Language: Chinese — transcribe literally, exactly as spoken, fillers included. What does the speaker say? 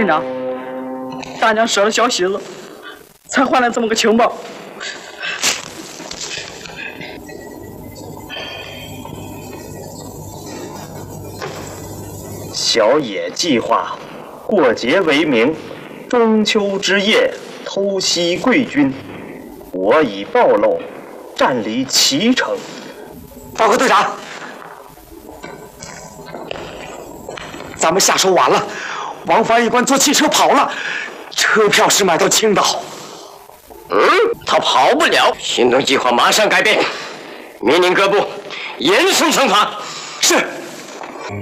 连长，大娘舍了小喜子，才换来这么个情报。 小野计划过节为名，中秋之夜偷袭贵军，我已暴露，占离齐城。 报告队长，咱们下手晚了，王翻译官坐汽车跑了，车票是买到青岛。 嗯，他跑不了，行动计划马上改变，命令各部严肃惩罚。 是。